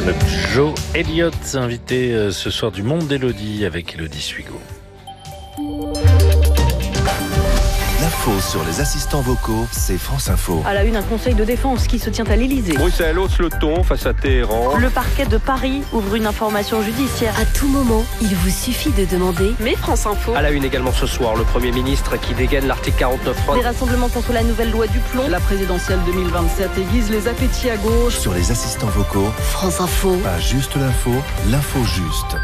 Joe Elliott, invité ce soir du Monde d'Élodie avec Élodie Suigo. L'info sur les assistants vocaux, c'est France Info. À la une, un conseil de défense qui se tient à l'Elysée. Bruxelles hausse le ton face à Téhéran. Le parquet de Paris ouvre une information judiciaire. À tout moment, il vous suffit de demander. Mais France Info. À la une également ce soir, le Premier ministre qui dégaine l'article 49.3. Des rassemblements contre la nouvelle loi du plomb. La présidentielle 2027 aiguise les appétits à gauche. Sur les assistants vocaux, France Info. Pas juste l'info, l'info juste.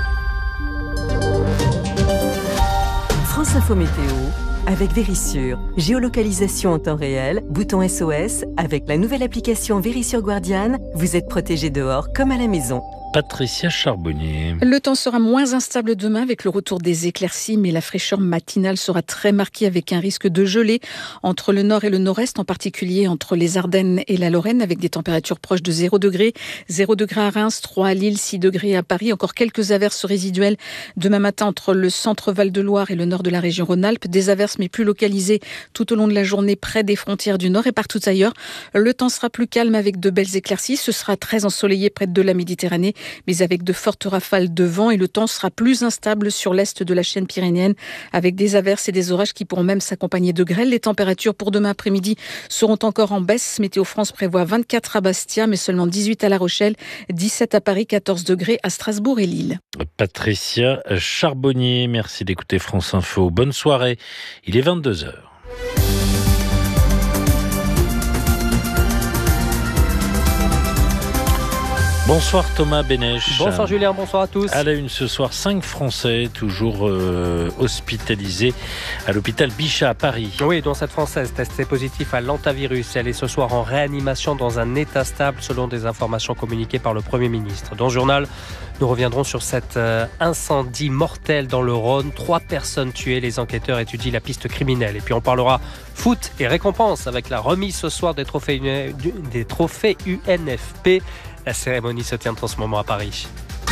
France Info Météo avec Vérissure. Géolocalisation en temps réel, bouton SOS. Avec la nouvelle application Vérissure Guardian, vous êtes protégé dehors comme à la maison. Patricia Charbonnier. Le temps sera moins instable demain avec le retour des éclaircies, mais la fraîcheur matinale sera très marquée avec un risque de gelée entre le nord et le nord-est, en particulier entre les Ardennes et la Lorraine, avec des températures proches de 0 degré. 0 degré à Reims, 3 à Lille, 6 degrés à Paris. Encore quelques averses résiduelles demain matin entre le centre Val-de-Loire et le nord de la région Rhône-Alpes. Des averses mais plus localisées tout au long de la journée près des frontières du nord et partout ailleurs. Le temps sera plus calme avec de belles éclaircies. Ce sera très ensoleillé près de la Méditerranée, mais avec de fortes rafales de vent, et le temps sera plus instable sur l'est de la chaîne pyrénéenne avec des averses et des orages qui pourront même s'accompagner de grêle. Les températures pour demain après-midi seront encore en baisse. Météo France prévoit 24 à Bastia, mais seulement 18 à La Rochelle, 17 à Paris, 14 degrés à Strasbourg et Lille. Patricia Charbonnier, merci d'écouter France Info. Bonne soirée, il est 22h. Bonsoir Thomas Bénèche. Bonsoir Julien, bonsoir à tous. À la une ce soir, 5 Français toujours hospitalisés à l'hôpital Bichat à Paris. Oui, dont cette Française testée positive à l'hantavirus. Elle est ce soir en réanimation dans un état stable selon des informations communiquées par le Premier ministre. Dans le journal, nous reviendrons sur cet incendie mortel dans le Rhône. 3 personnes tuées, les enquêteurs étudient la piste criminelle. Et puis on parlera foot et récompenses avec la remise ce soir des trophées UNFP. La cérémonie se tient en ce moment à Paris.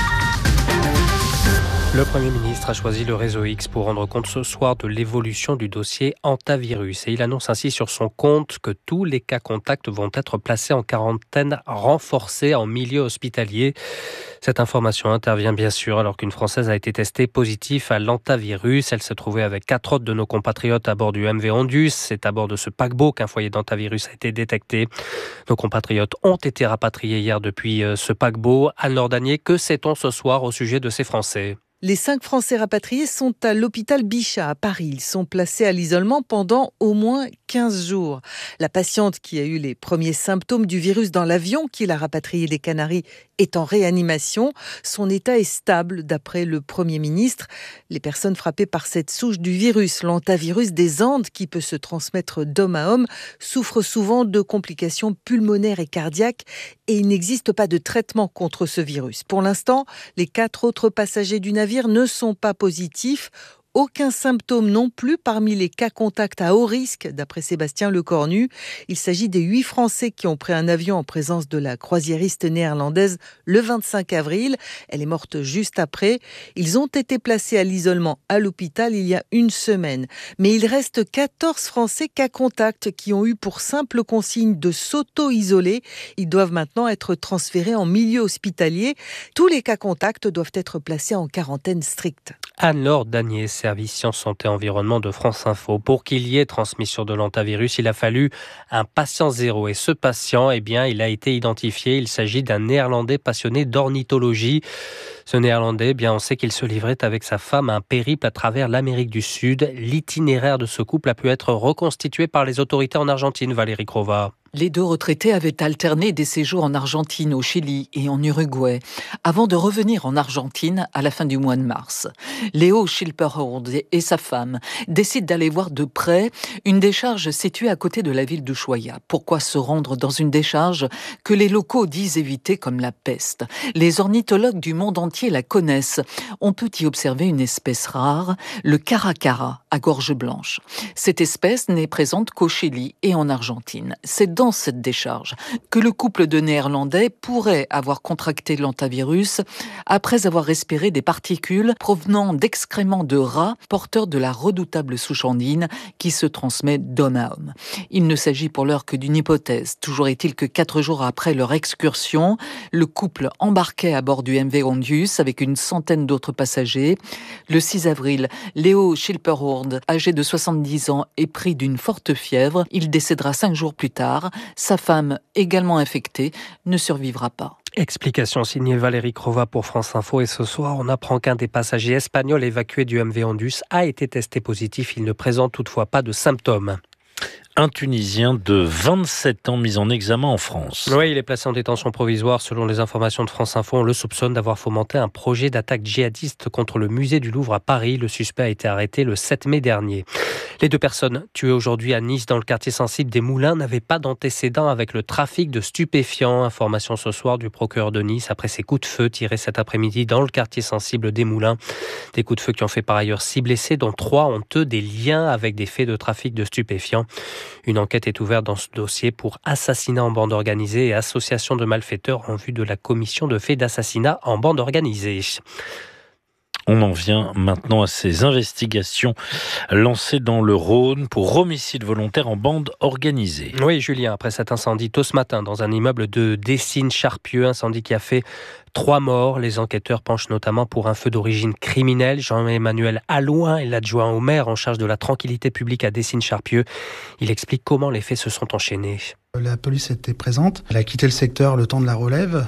Le Premier ministre a choisi le réseau X pour rendre compte ce soir de l'évolution du dossier hantavirus. Et il annonce ainsi sur son compte que tous les cas contacts vont être placés en quarantaine renforcée en milieu hospitalier. Cette information intervient bien sûr alors qu'une Française a été testée positive à l'hantavirus. Elle se trouvait avec 4 autres de nos compatriotes à bord du MV Ondus. C'est à bord de ce paquebot qu'un foyer d'hantavirus a été détecté. Nos compatriotes ont été rapatriés hier depuis ce paquebot. Anne Nordanier, que sait-on ce soir au sujet de ces Français ? Les 5 Français rapatriés sont à l'hôpital Bichat à Paris. Ils sont placés à l'isolement pendant au moins 15 jours. La patiente qui a eu les premiers symptômes du virus dans l'avion qui l'a rapatriée des Canaries est en réanimation. Son état est stable d'après le Premier ministre. Les personnes frappées par cette souche du virus, l'hantavirus des Andes qui peut se transmettre d'homme à homme, souffrent souvent de complications pulmonaires et cardiaques et il n'existe pas de traitement contre ce virus. Pour l'instant, les 4 autres passagers du navire ne sont pas positifs. Aucun symptôme non plus parmi les cas contacts à haut risque, d'après Sébastien Lecornu. Il s'agit des 8 Français qui ont pris un avion en présence de la croisiériste néerlandaise le 25 avril. Elle est morte juste après. Ils ont été placés à l'isolement à l'hôpital il y a une semaine. Mais il reste 14 Français cas contacts qui ont eu pour simple consigne de s'auto-isoler. Ils doivent maintenant être transférés en milieu hospitalier. Tous les cas contacts doivent être placés en quarantaine stricte. Anne-Laure Danier, service Sciences, Santé, Environnement de France Info. Pour qu'il y ait transmission de l'hantavirus, il a fallu un patient zéro. Et ce patient, il a été identifié. Il s'agit d'un Néerlandais passionné d'ornithologie. Ce Néerlandais, on sait qu'il se livrait avec sa femme à un périple à travers l'Amérique du Sud. L'itinéraire de ce couple a pu être reconstitué par les autorités en Argentine, Valérie Crova. Les 2 retraités avaient alterné des séjours en Argentine, au Chili et en Uruguay, avant de revenir en Argentine à la fin du mois de mars. Léo Schilperhorn et sa femme décident d'aller voir de près une décharge située à côté de la ville d'Ushuaia. Pourquoi se rendre dans une décharge que les locaux disent éviter comme la peste ? Les ornithologues du monde entier la connaissent. On peut y observer une espèce rare, le caracara, à gorge blanche. Cette espèce n'est présente qu'au Chili et en Argentine. C'est dans cette décharge que le couple de Néerlandais pourrait avoir contracté l'hantavirus après avoir respiré des particules provenant d'excréments de rats porteurs de la redoutable souche andine qui se transmet d'homme à homme. Il ne s'agit pour l'heure que d'une hypothèse. Toujours est-il que 4 jours après leur excursion, le couple embarquait à bord du MV Hondius avec une centaine d'autres passagers. Le 6 avril, Leo Schilperhorn, âgé de 70 ans, est pris d'une forte fièvre. Il décédera 5 jours plus tard. Sa femme, également infectée, ne survivra pas. Explication signée Valérie Crova pour France Info. Et ce soir, on apprend qu'un des passagers espagnols évacués du MV Hondius a été testé positif. Il ne présente toutefois pas de symptômes. Un Tunisien de 27 ans mis en examen en France. Oui, il est placé en détention provisoire. Selon les informations de France Info, on le soupçonne d'avoir fomenté un projet d'attaque djihadiste contre le musée du Louvre à Paris. Le suspect a été arrêté le 7 mai dernier. Les 2 personnes tuées aujourd'hui à Nice dans le quartier sensible des Moulins n'avaient pas d'antécédents avec le trafic de stupéfiants. Information ce soir du procureur de Nice après ces coups de feu tirés cet après-midi dans le quartier sensible des Moulins. Des coups de feu qui ont fait par ailleurs 6 blessés, dont 3 ont eux des liens avec des faits de trafic de stupéfiants. Une enquête est ouverte dans ce dossier pour assassinat en bande organisée et association de malfaiteurs en vue de la commission de faits d'assassinat en bande organisée. On en vient maintenant à ces investigations lancées dans le Rhône pour homicide volontaire en bande organisée. Oui, Julien, après cet incendie tôt ce matin dans un immeuble de Dessines-Charpieu, incendie qui a fait 3 morts. Les enquêteurs penchent notamment pour un feu d'origine criminelle. Jean-Emmanuel Allouin est l'adjoint au maire en charge de la tranquillité publique à Dessines-Charpieu. Il explique comment les faits se sont enchaînés. La police était présente, elle a quitté le secteur le temps de la relève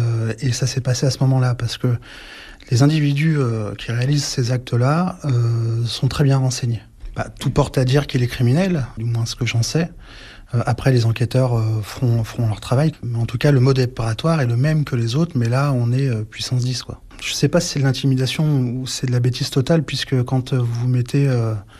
et ça s'est passé à ce moment-là parce que les individus qui réalisent ces actes-là sont très bien renseignés. Tout porte à dire qu'il est criminel, du moins ce que j'en sais. Après, les enquêteurs feront leur travail. Mais en tout cas, le mode opératoire est le même que les autres, mais là, on est puissance 10, quoi. Je ne sais pas si c'est de l'intimidation ou c'est de la bêtise totale, puisque quand vous mettez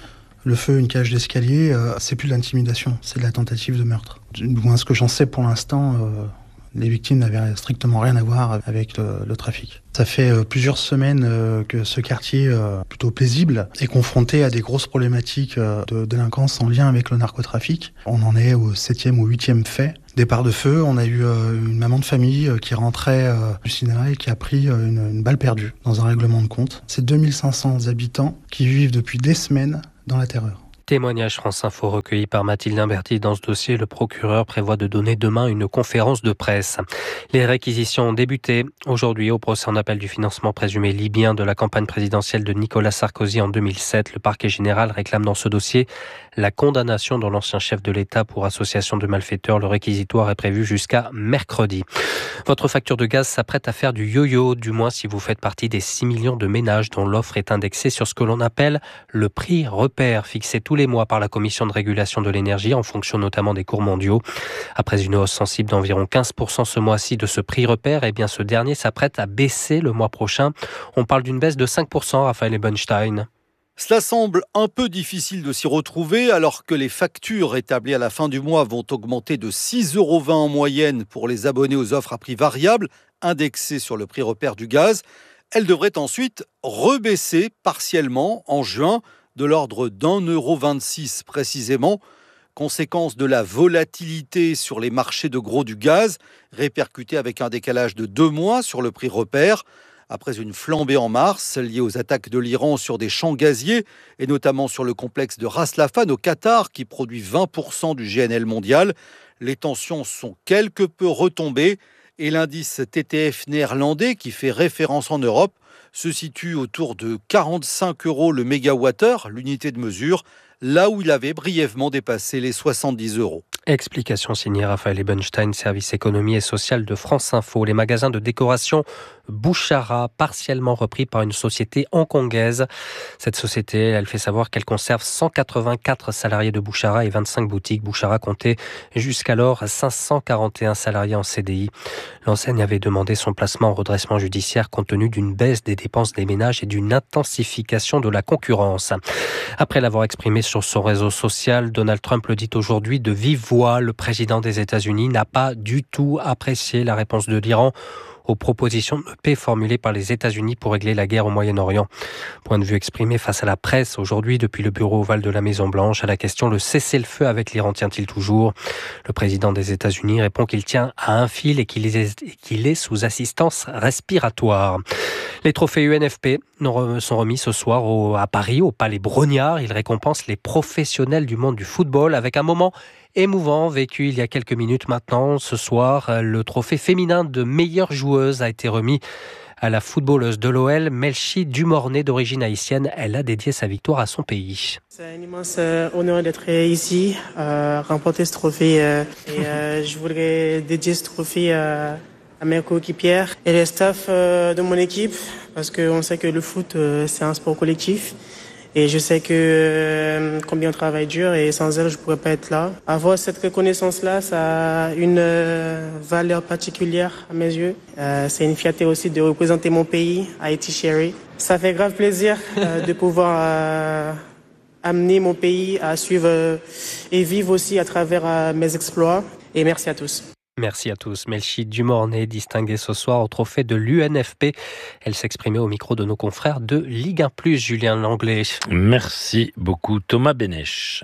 le feu, une cage d'escalier, c'est plus de l'intimidation, c'est de la tentative de meurtre. Du moins, ce que j'en sais pour l'instant, les victimes n'avaient strictement rien à voir avec le trafic. Ça fait plusieurs semaines que ce quartier, plutôt paisible, est confronté à des grosses problématiques de délinquance en lien avec le narcotrafic. On en est au 7e ou 8e fait. Départ de feu, on a eu une maman de famille qui rentrait du cinéma et qui a pris une balle perdue dans un règlement de compte. C'est 2500 habitants qui vivent depuis des semaines dans la terreur. Témoignage France Info recueilli par Mathilde Imberti. Dans ce dossier, le procureur prévoit de donner demain une conférence de presse. Les réquisitions ont débuté aujourd'hui au procès en appel du financement présumé libyen de la campagne présidentielle de Nicolas Sarkozy en 2007. Le parquet général réclame dans ce dossier la condamnation de l'ancien chef de l'État pour association de malfaiteurs. Le réquisitoire est prévu jusqu'à mercredi. Votre facture de gaz s'apprête à faire du yo-yo, du moins si vous faites partie des 6 millions de ménages dont l'offre est indexée sur ce que l'on appelle le prix repère, fixé tous les mois par la Commission de régulation de l'énergie en fonction notamment des cours mondiaux. Après une hausse sensible d'environ 15% ce mois-ci de ce prix repère, eh bien ce dernier s'apprête à baisser le mois prochain. On parle d'une baisse de 5%, Raphaël Ebenstein. Cela semble un peu difficile de s'y retrouver alors que les factures établies à la fin du mois vont augmenter de 6,20 € en moyenne pour les abonnés aux offres à prix variable, indexées sur le prix repère du gaz. Elles devraient ensuite rebaisser partiellement en juin, de l'ordre d'1,26 € précisément, conséquence de la volatilité sur les marchés de gros du gaz, répercutée avec un décalage de 2 mois sur le prix repère. Après une flambée en mars liée aux attaques de l'Iran sur des champs gaziers et notamment sur le complexe de Ras Laffan au Qatar qui produit 20% du GNL mondial, les tensions sont quelque peu retombées et l'indice TTF néerlandais qui fait référence en Europe se situe autour de 45 € le mégawattheure, l'unité de mesure, là où il avait brièvement dépassé les 70 €. Explication signée Raphaël Ebenstein, service économie et social de France Info. Les magasins de décoration Bouchara, partiellement repris par une société hongkongaise. Cette société, elle fait savoir qu'elle conserve 184 salariés de Bouchara et 25 boutiques. Bouchara comptait jusqu'alors 541 salariés en CDI. L'enseigne avait demandé son placement en redressement judiciaire compte tenu d'une baisse des dépenses des ménages et d'une intensification de la concurrence. Après l'avoir exprimé sur son réseau social, Donald Trump le dit aujourd'hui de vive voix. Le président des États-Unis n'a pas du tout apprécié la réponse de l'Iran aux propositions de paix formulées par les États-Unis pour régler la guerre au Moyen-Orient. Point de vue exprimé face à la presse aujourd'hui depuis le bureau ovale de la Maison-Blanche à la question « Le cessez-le-feu avec l'Iran tient-il toujours ?» Le président des États-Unis répond qu'il tient à un fil et qu'il est sous assistance respiratoire. Les trophées UNFP sont remis ce soir à Paris, au Palais Brognard. Ils récompensent les professionnels du monde du football avec un moment émouvant vécu il y a quelques minutes maintenant. Ce soir, le trophée féminin de meilleure joueuse a été remis à la footballeuse de l'OL, Melchi Dumornay, d'origine haïtienne. Elle a dédié sa victoire à son pays. C'est un immense honneur d'être ici, remporter ce trophée. Je voudrais dédier ce trophée à mes coéquipières et les staffs de mon équipe, parce qu'on sait que le foot, c'est un sport collectif. Et je sais que combien on travaille dur et sans elle, je ne pourrais pas être là. Avoir cette reconnaissance-là, ça a une valeur particulière à mes yeux. C'est une fierté aussi de représenter mon pays, Haïti Chérie. Ça fait grave plaisir de pouvoir amener mon pays à suivre et vivre aussi à travers mes exploits. Et merci à tous. Merci à tous. Melchi Dumornay, distinguée ce soir au trophée de l'UNFP. Elle s'exprimait au micro de nos confrères de Ligue 1+, Julien Langlais. Merci beaucoup, Thomas Bénèche.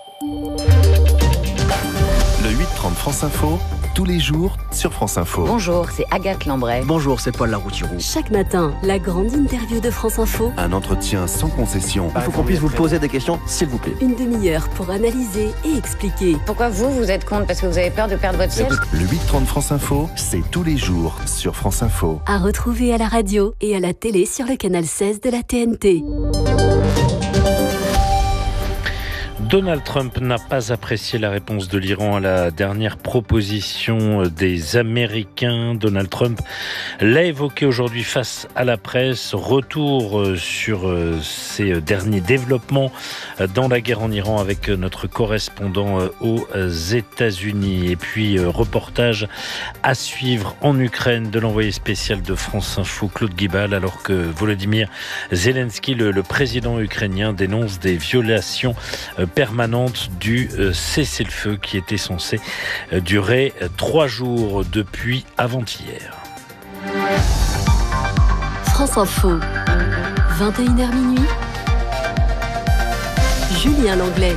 Le 8h30 France Info, tous les jours sur France Info. Bonjour, c'est Agathe Lambray. Bonjour, c'est Paul Laroutirou. Chaque matin, la grande interview de France Info. Un entretien sans concession. Il faut qu'on puisse vous poser des questions, s'il vous plaît. Une demi-heure pour analyser et expliquer. Pourquoi vous êtes contre? Parce que vous avez peur de perdre votre siège? Le 8h30 France Info, c'est tous les jours sur France Info. À retrouver à la radio et à la télé sur le canal 16 de la TNT. Donald Trump n'a pas apprécié la réponse de l'Iran à la dernière proposition des Américains. Donald Trump l'a évoqué aujourd'hui face à la presse. Retour sur ces derniers développements dans la guerre en Iran avec notre correspondant aux États-Unis. Et puis reportage à suivre en Ukraine de l'envoyé spécial de France Info, Claude Guibal, alors que Volodymyr Zelensky, le président ukrainien, dénonce des violations permanente du cessez-le-feu qui était censé durer 3 jours depuis avant-hier. France Info, 21h minuit, Julien Langlais.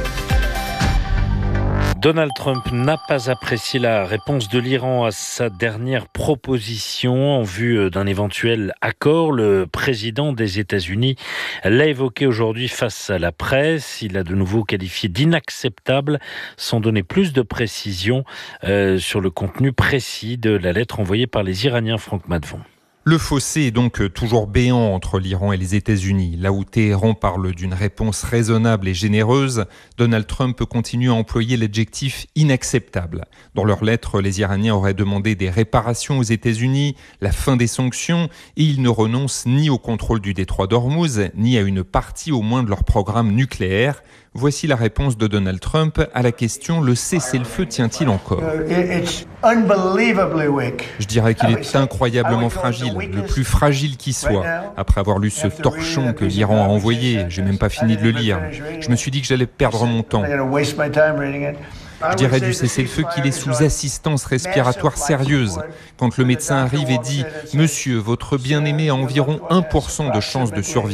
Donald Trump n'a pas apprécié la réponse de l'Iran à sa dernière proposition en vue d'un éventuel accord. Le président des États-Unis l'a évoqué aujourd'hui face à la presse. Il a de nouveau qualifié d'inacceptable, sans donner plus de précisions sur le contenu précis de la lettre envoyée par les Iraniens. Franck Madvon. Le fossé est donc toujours béant entre l'Iran et les États-Unis. Là où Téhéran parle d'une réponse raisonnable et généreuse, Donald Trump continue à employer l'adjectif inacceptable. Dans leur lettre, les Iraniens auraient demandé des réparations aux États-Unis, la fin des sanctions, et ils ne renoncent ni au contrôle du détroit d'Ormuz, ni à une partie au moins de leur programme nucléaire. Voici la réponse de Donald Trump à la question « Le cessez-le-feu tient-il encore ?» Je dirais qu'il est incroyablement fragile, le plus fragile qui soit. Après avoir lu ce torchon que l'Iran a envoyé, j'ai même pas fini de le lire. Je me suis dit que j'allais perdre mon temps. Je dirais du cessez-le-feu qu'il est sous assistance respiratoire sérieuse. Quand le médecin arrive et dit « Monsieur, votre bien-aimé a environ 1% de chance de survivre ».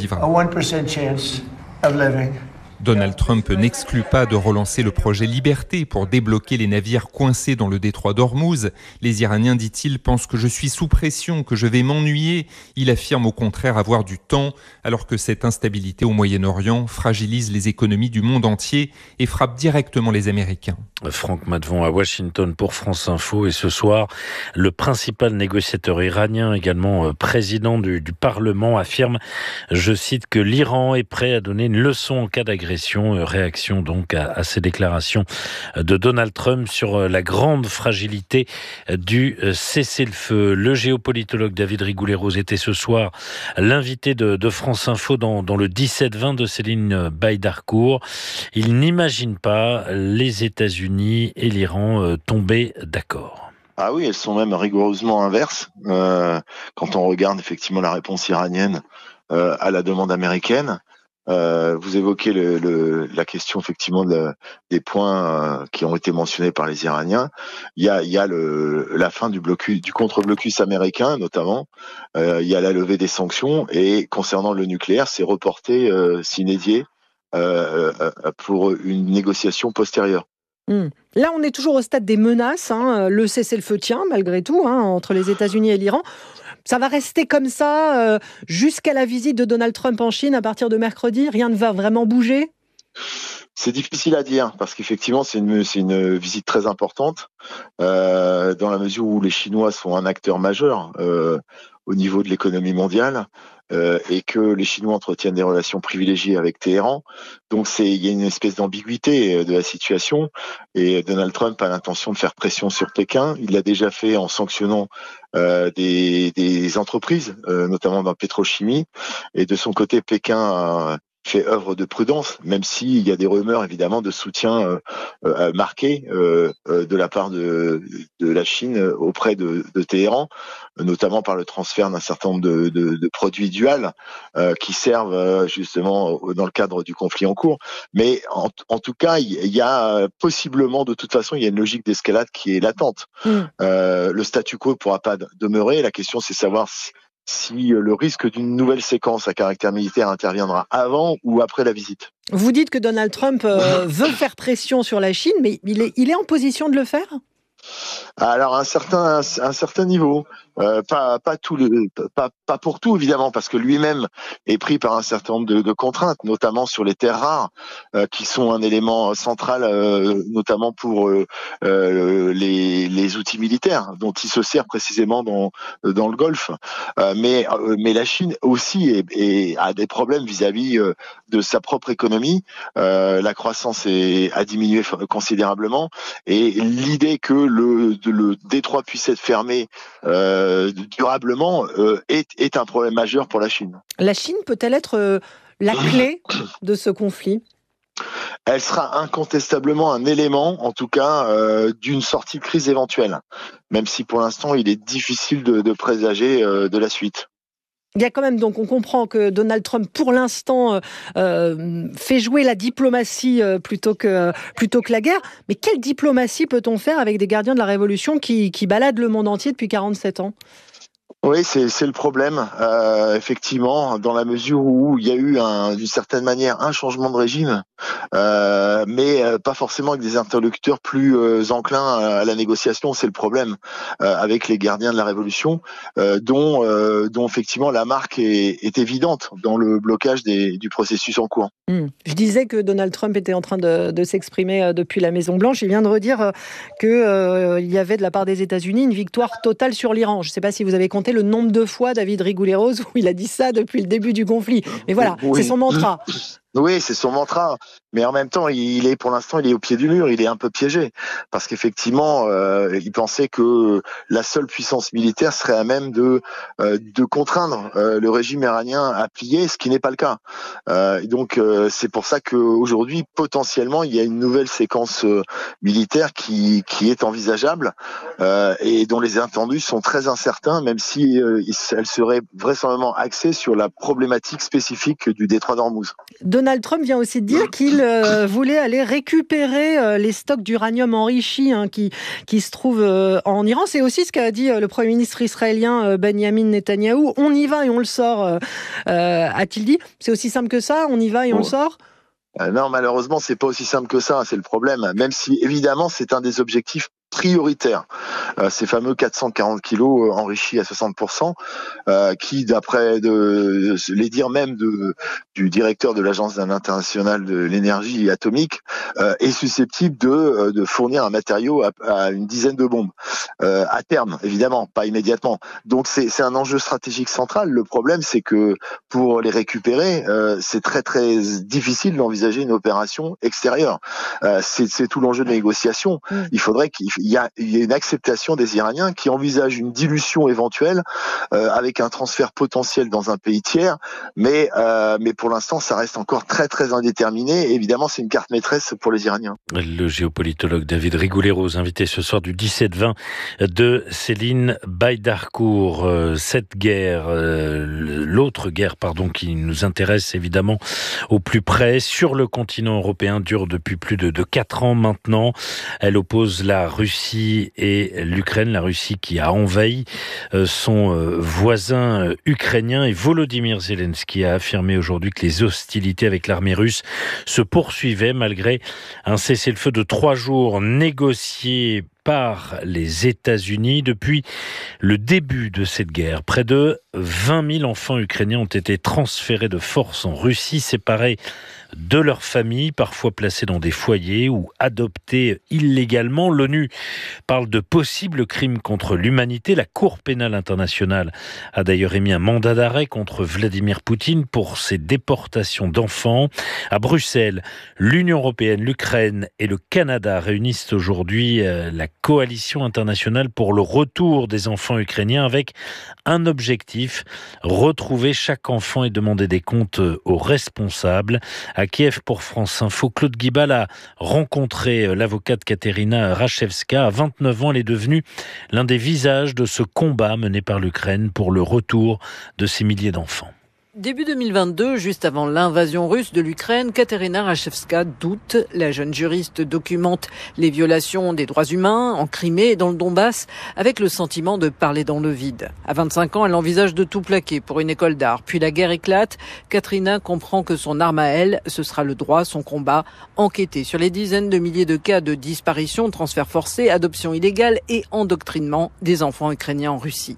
Donald Trump n'exclut pas de relancer le projet Liberté pour débloquer les navires coincés dans le détroit d'Ormuz. Les Iraniens, dit-il, pensent que je suis sous pression, que je vais m'ennuyer. Il affirme au contraire avoir du temps, alors que cette instabilité au Moyen-Orient fragilise les économies du monde entier et frappe directement les Américains. Franck Madvon à Washington pour France Info. Et ce soir, le principal négociateur iranien, également président du Parlement, affirme, je cite, que l'Iran est prêt à donner une leçon en cas d'agression. Réaction donc à ces déclarations de Donald Trump sur la grande fragilité du cessez-le-feu. Le géopolitologue David Rigoulet-Rose était ce soir l'invité de France Info dans le 17-20 de Céline Baïdarcourt. Il n'imagine pas les États-Unis et l'Iran tomber d'accord. Ah oui, elles sont même rigoureusement inverses. Quand on regarde effectivement la réponse iranienne à la demande américaine, Vous évoquez la question effectivement des points qui ont été mentionnés par les Iraniens. Il y a la fin du contre-blocus américain notamment. Il y a la levée des sanctions et concernant le nucléaire, c'est reporté sine die pour une négociation postérieure. Là, on est toujours au stade des menaces. Le cessez-le-feu tient malgré tout entre les États-Unis et l'Iran. Ça va rester comme ça jusqu'à la visite de Donald Trump en Chine à partir de mercredi. Rien ne va vraiment bouger. C'est difficile à dire parce qu'effectivement c'est une visite très importante dans la mesure où les Chinois sont un acteur majeur au niveau de l'économie mondiale et que les Chinois entretiennent des relations privilégiées avec Téhéran. Donc il y a une espèce d'ambiguïté de la situation et Donald Trump a l'intention de faire pression sur Pékin. Il l'a déjà fait en sanctionnant des entreprises, notamment dans la pétrochimie. Et de son côté, Pékin fait œuvre de prudence, même s'il y a des rumeurs évidemment de soutien marqué de la part de la Chine auprès de Téhéran, notamment par le transfert d'un certain nombre de produits duals qui servent justement dans le cadre du conflit en cours. Mais en tout cas, il y a possiblement, de toute façon, il y a une logique d'escalade qui est latente. Le statu quo ne pourra pas demeurer. La question, c'est savoir si le risque d'une nouvelle séquence à caractère militaire interviendra avant ou après la visite. Vous dites que Donald Trump veut faire pression sur la Chine, mais il est en position de le faire ? Alors un certain niveau, pas pour tout évidemment, parce que lui-même est pris par un certain nombre de contraintes, notamment sur les terres rares, qui sont un élément central, notamment pour les outils militaires dont il se sert précisément dans le Golfe. Mais la Chine aussi a des problèmes vis-à-vis de sa propre économie. La croissance a diminué considérablement, et l'idée que le détroit puisse être fermé durablement est un problème majeur pour la Chine. La Chine peut-elle être la clé de ce conflit ? Elle sera incontestablement un élément, en tout cas, d'une sortie de crise éventuelle, même si pour l'instant il est difficile de présager de la suite. Il y a quand même, donc on comprend que Donald Trump, pour l'instant, fait jouer la diplomatie plutôt que la guerre. Mais quelle diplomatie peut-on faire avec des gardiens de la Révolution qui baladent le monde entier depuis 47 ans ? Oui, c'est le problème, effectivement, dans la mesure où il y a eu d'une certaine manière un changement de régime, mais pas forcément avec des interlocuteurs plus enclins à la négociation. C'est le problème avec les gardiens de la Révolution, dont effectivement la marque est évidente dans le blocage du processus en cours. Je disais que Donald Trump était en train de s'exprimer depuis la Maison-Blanche. Il vient de redire qu'il y avait de la part des États-Unis une victoire totale sur l'Iran. Je ne sais pas si vous avez compté le nombre de fois, David Rigouleros, où il a dit ça depuis le début du conflit. Mais voilà, oui. C'est son mantra. Oui, c'est son mantra. Mais en même temps, pour l'instant, il est au pied du mur. Il est un peu piégé. Parce qu'effectivement, il pensait que la seule puissance militaire serait à même de contraindre le régime iranien à plier, ce qui n'est pas le cas. Donc, c'est pour ça qu'aujourd'hui, potentiellement, il y a une nouvelle séquence militaire qui est envisageable et dont les attendus sont très incertains, même si elle serait vraisemblablement axée sur la problématique spécifique du détroit d'Ormuz. Donald Trump vient aussi de dire qu'il voulait aller récupérer les stocks d'uranium enrichi qui se trouvent en Iran. C'est aussi ce qu'a dit le Premier ministre israélien Benjamin Netanyahou. On y va et on le sort, a-t-il dit. C'est aussi simple que ça, on y va et on le sort ? Non, malheureusement, c'est pas aussi simple que ça, c'est le problème. Même si, évidemment, c'est un des objectifs prioritaires. Ces fameux 440 kilos enrichis à 60%, qui, d'après les dires même du directeur de l'Agence internationale de l'énergie atomique, est susceptible de fournir un matériau à une dizaine de bombes. À terme, évidemment, pas immédiatement. Donc c'est un enjeu stratégique central. Le problème, c'est que pour les récupérer, c'est très très difficile d'envisager une opération extérieure. C'est tout l'enjeu de la négociation. Il faudrait qu'il il y a une acceptation des Iraniens qui envisagent une dilution éventuelle avec un transfert potentiel dans un pays tiers, mais pour l'instant, ça reste encore très très indéterminé. Et évidemment, c'est une carte maîtresse pour les Iraniens. Le géopolitologue David Rigoulet-Rose, invité ce soir du 17-20 de Céline Baydarkour. Cette guerre, l'autre guerre, qui nous intéresse évidemment au plus près, sur le continent européen, dure depuis plus de 4 ans maintenant. Elle oppose la Russie et l'Ukraine, la Russie qui a envahi son voisin ukrainien, et Volodymyr Zelensky a affirmé aujourd'hui que les hostilités avec l'armée russe se poursuivaient malgré un cessez-le-feu de 3 jours négocié par les États-Unis. Depuis le début de cette guerre, près de 20 000 enfants ukrainiens ont été transférés de force en Russie, séparés de leurs familles, parfois placés dans des foyers ou adoptés illégalement. L'ONU parle de possibles crimes contre l'humanité. La Cour pénale internationale a d'ailleurs émis un mandat d'arrêt contre Vladimir Poutine pour ces déportations d'enfants. À Bruxelles, l'Union européenne, l'Ukraine et le Canada réunissent aujourd'hui la coalition internationale pour le retour des enfants ukrainiens avec un objectif: retrouver chaque enfant et demander des comptes aux responsables. À Kiev, pour France Info, Claude Guibal a rencontré l'avocate Katerina Rachevska. À 29 ans, elle est devenue l'un des visages de ce combat mené par l'Ukraine pour le retour de ces milliers d'enfants. Début 2022, juste avant l'invasion russe de l'Ukraine, Katerina Rachevska doute. La jeune juriste documente les violations des droits humains en Crimée et dans le Donbass avec le sentiment de parler dans le vide. À 25 ans, elle envisage de tout plaquer pour une école d'art. Puis la guerre éclate. Katerina comprend que son arme à elle, ce sera le droit, son combat. Enquêter sur les dizaines de milliers de cas de disparition, transferts forcés, adoption illégale et endoctrinement des enfants ukrainiens en Russie.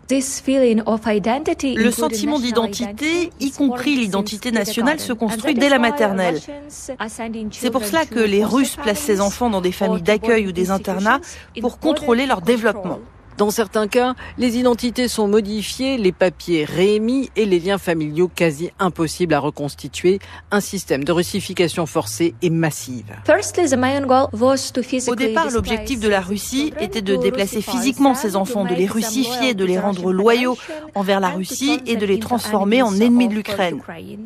Le sentiment d'identité, y compris l'identité nationale, se construit dès la maternelle. C'est pour cela que les Russes placent ces enfants dans des familles d'accueil ou des internats pour contrôler leur développement. Dans certains cas, les identités sont modifiées, les papiers réémis et les liens familiaux quasi impossibles à reconstituer. Un système de russification forcée et massive. Au départ, l'objectif de la Russie était de déplacer physiquement ces enfants, de les russifier, de les rendre loyaux envers la Russie et de les transformer en ennemis de l'Ukraine.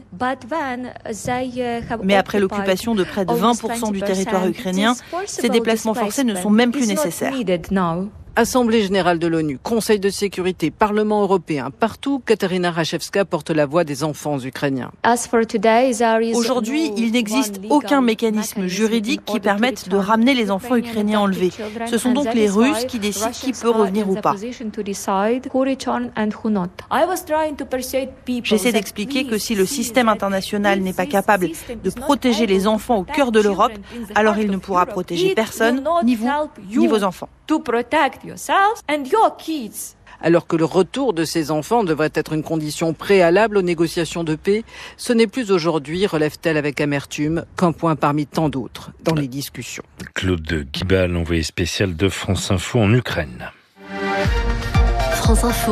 Mais après l'occupation de près de 20% du territoire ukrainien, ces déplacements forcés ne sont même plus nécessaires. Assemblée générale de l'ONU, Conseil de sécurité, Parlement européen, partout, Katerina Rachevska porte la voix des enfants ukrainiens. Aujourd'hui, il n'existe aucun mécanisme juridique qui permette de ramener les enfants ukrainiens enlevés. Ce sont donc les Russes qui décident qui peut revenir ou pas. J'essaie d'expliquer que si le système international n'est pas capable de protéger les enfants au cœur de l'Europe, alors il ne pourra protéger personne, ni vous, ni vos enfants. Alors que le retour de ces enfants devrait être une condition préalable aux négociations de paix, ce n'est plus aujourd'hui, relève-t-elle avec amertume, qu'un point parmi tant d'autres dans les discussions. Claude Guibal, envoyé spécial de France Info en Ukraine. France Info,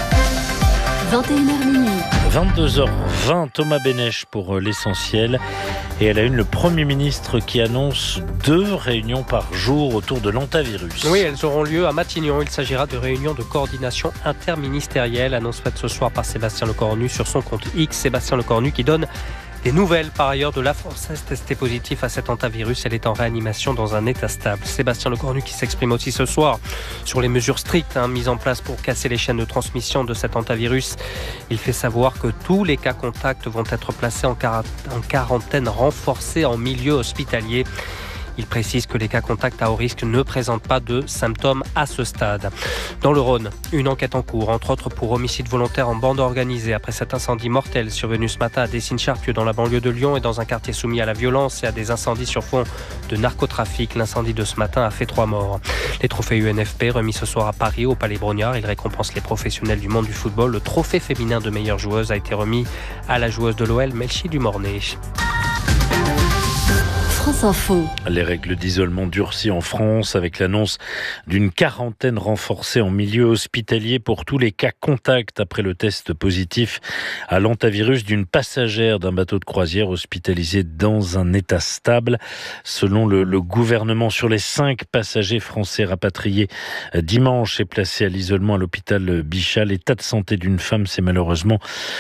21h minuit. 22h20, Thomas Bénèche pour l'essentiel. Et à la une, le Premier ministre qui annonce 2 réunions par jour autour de l'hantavirus. Oui, elles auront lieu à Matignon. Il s'agira de réunions de coordination interministérielle. Annonce faite ce soir par Sébastien Lecornu sur son compte X. Sébastien Lecornu qui donne des nouvelles par ailleurs de la Française testée positive à cet hantavirus. Elle est en réanimation dans un état stable. Sébastien Lecornu qui s'exprime aussi ce soir sur les mesures strictes mises en place pour casser les chaînes de transmission de cet hantavirus. Il fait savoir que tous les cas contacts vont être placés en quarantaine renforcée en milieu hospitalier. Il précise que les cas contacts à haut risque ne présentent pas de symptômes à ce stade. Dans le Rhône, une enquête en cours, entre autres pour homicide volontaire en bande organisée, après cet incendie mortel survenu ce matin à Dessines-Charpieu dans la banlieue de Lyon et dans un quartier soumis à la violence et à des incendies sur fond de narcotrafic. L'incendie de ce matin a fait 3 morts. Les trophées UNFP remis ce soir à Paris au Palais Brongniart. Il récompense les professionnels du monde du football. Le trophée féminin de meilleure joueuse a été remis à la joueuse de l'OL, Melchi Dumornay. France Info. Les règles d'isolement durcies en France avec l'annonce d'une quarantaine renforcée en milieu hospitalier pour tous les cas contacts après le test positif à l'hantavirus d'une passagère d'un bateau de croisière hospitalisée dans un état stable. Selon le gouvernement, sur les 5 passagers français rapatriés dimanche et placés à l'isolement à l'hôpital Bichat, l'état de santé d'une femme s'est malheureusement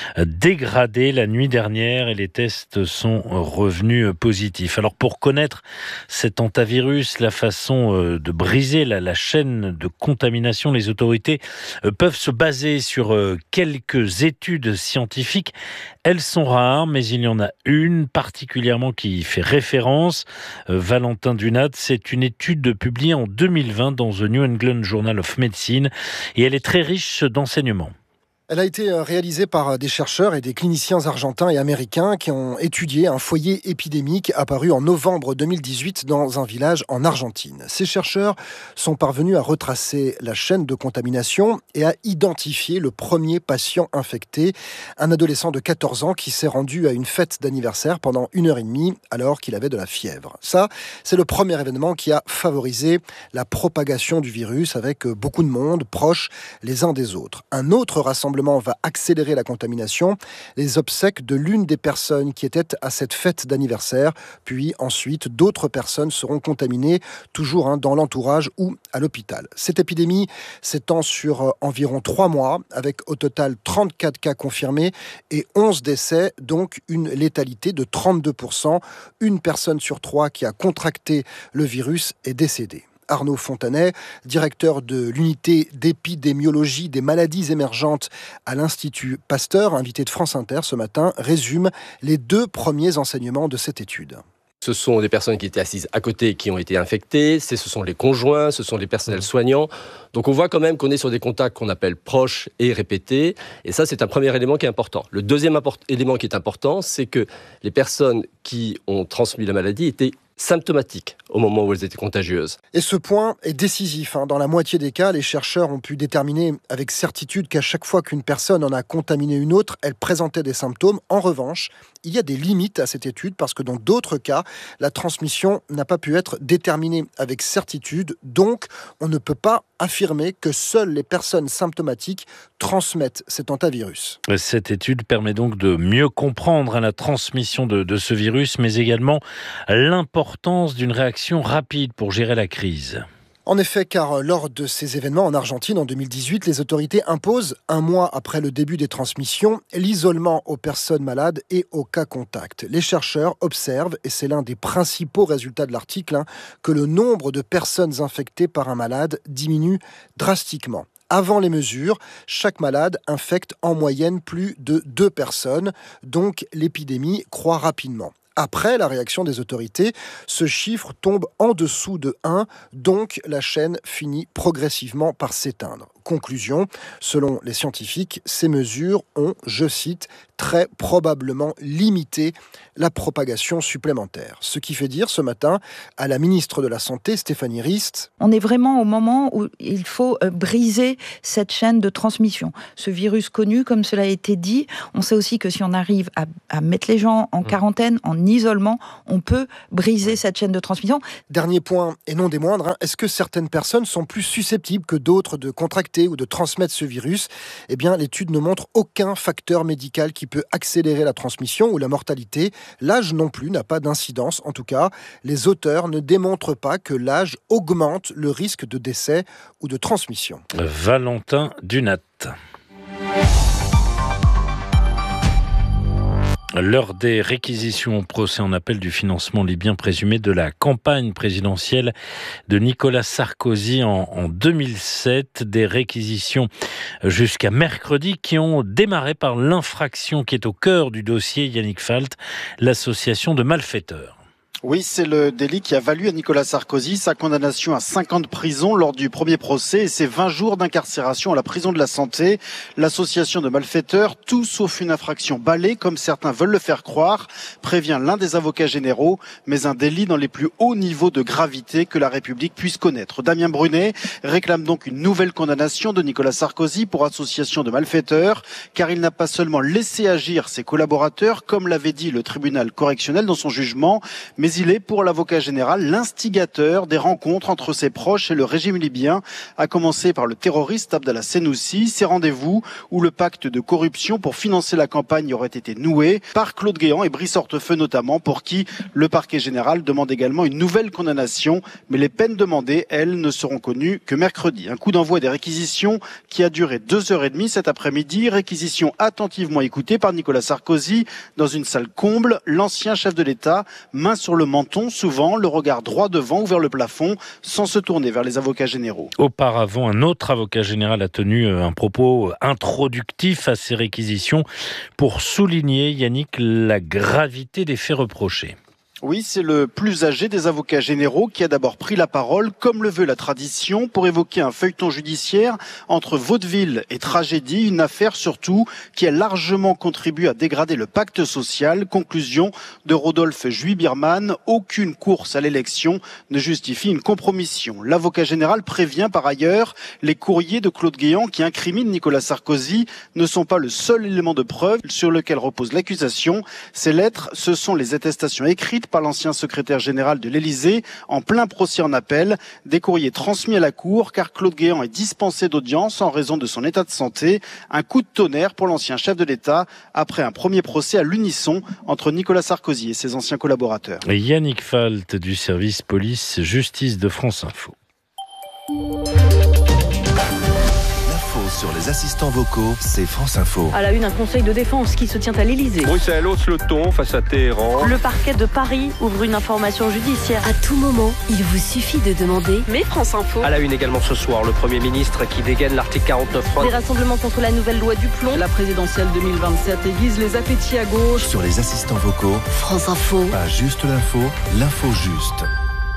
dégradé la nuit dernière et les tests sont revenus positifs. Alors pour connaître cet hantavirus, la façon de briser la chaîne de contamination, les autorités peuvent se baser sur quelques études scientifiques. Elles sont rares, mais il y en a une particulièrement qui fait référence. Valentin Dunat, c'est une étude publiée en 2020 dans The New England Journal of Medicine et elle est très riche d'enseignements. Elle a été réalisée par des chercheurs et des cliniciens argentins et américains qui ont étudié un foyer épidémique apparu en novembre 2018 dans un village en Argentine. Ces chercheurs sont parvenus à retracer la chaîne de contamination et à identifier le premier patient infecté, un adolescent de 14 ans qui s'est rendu à une fête d'anniversaire pendant 1h30 alors qu'il avait de la fièvre. Ça, c'est le premier événement qui a favorisé la propagation du virus avec beaucoup de monde proche les uns des autres. Un autre rassemblement va accélérer la contamination, les obsèques de l'une des personnes qui étaient à cette fête d'anniversaire, puis ensuite d'autres personnes seront contaminées, toujours dans l'entourage ou à l'hôpital. Cette épidémie s'étend sur environ 3 mois, avec au total 34 cas confirmés et 11 décès, donc une létalité de 32%. Une personne sur 3 qui a contracté le virus est décédée. Arnaud Fontanet, directeur de l'unité d'épidémiologie des maladies émergentes à l'Institut Pasteur, invité de France Inter ce matin, résume les 2 premiers enseignements de cette étude. Ce sont des personnes qui étaient assises à côté qui ont été infectées, ce sont les conjoints, ce sont les personnels soignants. Donc on voit quand même qu'on est sur des contacts qu'on appelle proches et répétés. Et ça, c'est un premier élément qui est important. Le deuxième élément qui est important, c'est que les personnes qui ont transmis la maladie étaient symptomatiques au moment où elles étaient contagieuses. Et ce point est décisif. Dans la moitié des cas, les chercheurs ont pu déterminer avec certitude qu'à chaque fois qu'une personne en a contaminé une autre, elle présentait des symptômes. En revanche, il y a des limites à cette étude parce que dans d'autres cas, la transmission n'a pas pu être déterminée avec certitude. Donc, on ne peut pas affirmer que seules les personnes symptomatiques transmettent cet hantavirus. Cette étude permet donc de mieux comprendre la transmission de ce virus, mais également l'importance d'une réaction rapide pour gérer la crise. En effet, car lors de ces événements en Argentine en 2018, les autorités imposent, 1 mois après le début des transmissions, l'isolement aux personnes malades et aux cas contacts. Les chercheurs observent, et c'est l'un des principaux résultats de l'article, que le nombre de personnes infectées par un malade diminue drastiquement. Avant les mesures, chaque malade infecte en moyenne plus de 2 personnes, donc l'épidémie croît rapidement. Après la réaction des autorités, ce chiffre tombe en dessous de 1, donc la chaîne finit progressivement par s'éteindre. Conclusion, selon les scientifiques, ces mesures ont, je cite, très probablement limité la propagation supplémentaire. Ce qui fait dire ce matin à la ministre de la Santé, Stéphanie Rist. On est vraiment au moment où il faut briser cette chaîne de transmission. Ce virus connu, comme cela a été dit, on sait aussi que si on arrive à mettre les gens en quarantaine, en isolement, on peut briser cette chaîne de transmission. Dernier point, et non des moindres, est-ce que certaines personnes sont plus susceptibles que d'autres de contracter ou de transmettre ce virus? Eh bien, l'étude ne montre aucun facteur médical qui peut accélérer la transmission ou la mortalité. L'âge non plus n'a pas d'incidence. En tout cas, les auteurs ne démontrent pas que l'âge augmente le risque de décès ou de transmission. Valentin Dunat. L'heure des réquisitions au procès en appel du financement libyen présumé de la campagne présidentielle de Nicolas Sarkozy en 2007. Des réquisitions jusqu'à mercredi qui ont démarré par l'infraction qui est au cœur du dossier, Yannick Falt, l'association de malfaiteurs. Oui, c'est le délit qui a valu à Nicolas Sarkozy sa condamnation à 5 ans de prison lors du premier procès et ses 20 jours d'incarcération à la prison de la Santé. L'association de malfaiteurs, tout sauf une infraction balai, comme certains veulent le faire croire, prévient l'un des avocats généraux, mais un délit dans les plus hauts niveaux de gravité que la République puisse connaître. Damien Brunet réclame donc une nouvelle condamnation de Nicolas Sarkozy pour association de malfaiteurs, car il n'a pas seulement laissé agir ses collaborateurs, comme l'avait dit le tribunal correctionnel dans son jugement, mais il est, pour l'avocat général, l'instigateur des rencontres entre ses proches et le régime libyen, à commencer par le terroriste Abdallah Senoussi. Ces rendez-vous où le pacte de corruption pour financer la campagne aurait été noué par Claude Guéant et Brice Hortefeux notamment, pour qui le parquet général demande également une nouvelle condamnation. Mais les peines demandées, elles, ne seront connues que mercredi. Un coup d'envoi des réquisitions qui a duré 2h30 cet après-midi. Réquisition attentivement écoutée par Nicolas Sarkozy dans une salle comble. L'ancien chef de l'État, main sur le menton, souvent le regard droit devant ou vers le plafond, sans se tourner vers les avocats généraux. Auparavant, un autre avocat général a tenu un propos introductif à ces réquisitions pour souligner, Yannick, la gravité des faits reprochés. Oui, c'est le plus âgé des avocats généraux qui a d'abord pris la parole, comme le veut la tradition, pour évoquer un feuilleton judiciaire entre vaudeville et tragédie, une affaire surtout qui a largement contribué à dégrader le pacte social. Conclusion de Rodolphe Juy-Birman, aucune course à l'élection ne justifie une compromission. L'avocat général prévient par ailleurs, les courriers de Claude Guéant qui incriminent Nicolas Sarkozy ne sont pas le seul élément de preuve sur lequel repose l'accusation. Ces lettres, ce sont les attestations écrites par l'ancien secrétaire général de l'Élysée en plein procès en appel, des courriers transmis à la Cour car Claude Guéant est dispensé d'audience en raison de son état de santé. Un coup de tonnerre pour l'ancien chef de l'État après un premier procès à l'unisson entre Nicolas Sarkozy et ses anciens collaborateurs. Et Yannick Falt du service police-justice de France Info. Sur les assistants vocaux, c'est France Info. À la une, un conseil de défense qui se tient à l'Élysée. Bruxelles hausse le ton face à Téhéran. Le parquet de Paris ouvre une information judiciaire. À tout moment, il vous suffit de demander. Mais France Info. À la une également ce soir, le Premier ministre qui dégaine l'article 49.3. Des rassemblements contre la nouvelle loi du plomb. La présidentielle 2027 aiguise les appétits à gauche. Sur les assistants vocaux, France Info. Pas juste l'info, l'info juste.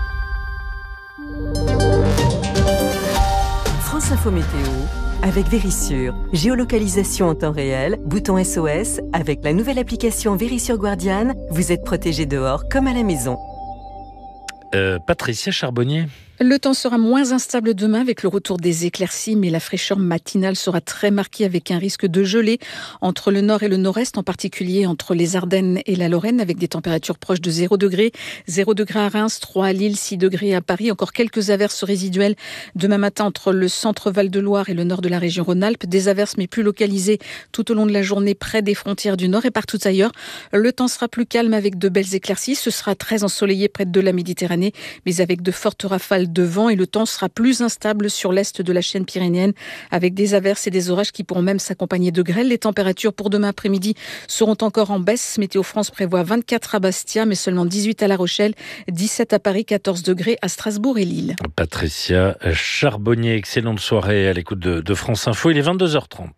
France Info Météo avec Vérissure. Géolocalisation en temps réel, bouton SOS. Avec la nouvelle application Vérissure Guardiane, vous êtes protégé dehors comme à la maison. Patricia Charbonnier. Le temps sera moins instable demain avec le retour des éclaircies, mais la fraîcheur matinale sera très marquée avec un risque de gelée entre le nord et le nord-est, en particulier entre les Ardennes et la Lorraine, avec des températures proches de 0 degré. 0 degré à Reims, 3 à Lille, 6 degrés à Paris. Encore quelques averses résiduelles demain matin entre le centre Val-de-Loire et le nord de la région Rhône-Alpes. Des averses mais plus localisées tout au long de la journée près des frontières du nord et partout ailleurs. Le temps sera plus calme avec de belles éclaircies. Ce sera très ensoleillé près de la Méditerranée, mais avec de fortes rafales de vent, et le temps sera plus instable sur l'est de la chaîne pyrénéenne avec des averses et des orages qui pourront même s'accompagner de grêle. Les températures pour demain après-midi seront encore en baisse. Météo France prévoit 24 à Bastia, mais seulement 18 à La Rochelle, 17 à Paris, 14 degrés à Strasbourg et Lille. Patricia Charbonnier, excellente soirée à l'écoute de France Info. Il est 22h30.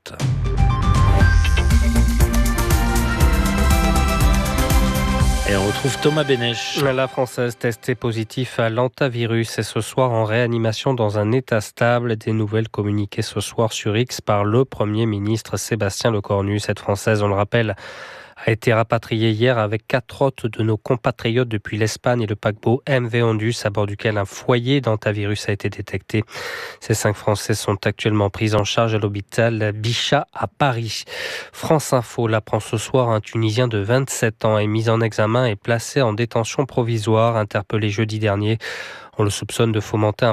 Et on retrouve Thomas Bénèche. La Française testée positive à l'hantavirus est ce soir en réanimation dans un état stable. Des nouvelles communiquées ce soir sur X par le Premier ministre Sébastien Lecornu. Cette Française, on le rappelle, a été rapatriée hier avec 4 autres de nos compatriotes depuis l'Espagne et le paquebot MV Ondus, à bord duquel un foyer d'hantavirus a été détecté. Ces 5 Français sont actuellement pris en charge à l'hôpital Bichat à Paris. France Info l'apprend ce soir, un Tunisien de 27 ans est mis en examen et placé en détention provisoire, interpellé jeudi dernier. On le soupçonne de fomenter un